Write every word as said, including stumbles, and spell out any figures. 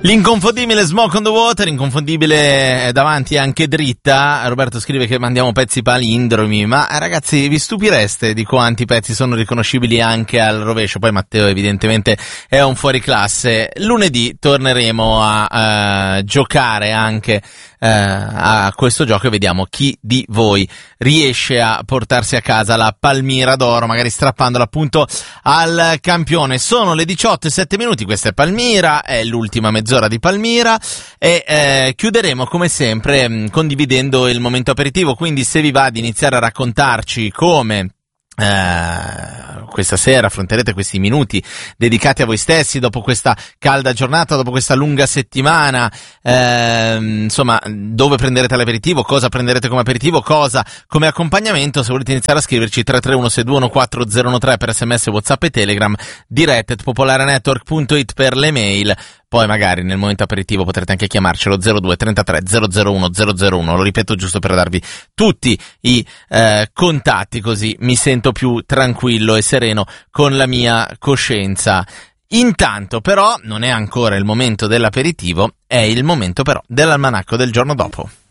L'inconfondibile Smoke on the Water, inconfondibile davanti anche dritta. Roberto scrive che mandiamo pezzi palindromi, ma ragazzi vi stupireste di quanti pezzi sono riconoscibili anche al rovescio. Poi Matteo evidentemente è un fuoriclasse. Lunedì torneremo a uh, giocare anche uh, a questo gioco e vediamo chi di voi riesce a portarsi a casa la Palmira d'oro, magari strappandola appunto al campione. Sono le diciotto e sette minuti, questa è Palmira, è l'ultima mezz'ora di Palmira e eh, chiuderemo come sempre mh, condividendo il momento aperitivo, quindi se vi va di iniziare a raccontarci come Uh, questa sera affronterete questi minuti dedicati a voi stessi dopo questa calda giornata, dopo questa lunga settimana, uh, insomma dove prenderete l'aperitivo, cosa prenderete come aperitivo, cosa come accompagnamento. Se volete iniziare a scriverci tre tre uno sei due uno quattro zero uno tre per sms, whatsapp e telegram, dirette at popolarenetwork punto it per le mail. Poi magari nel momento aperitivo potrete anche chiamarcelo zero due trentatré zero zero uno zero zero uno, lo ripeto giusto per darvi tutti i eh, contatti, così mi sento più tranquillo e sereno con la mia coscienza. Intanto però non è ancora il momento dell'aperitivo, è il momento però dell'almanacco del giorno dopo.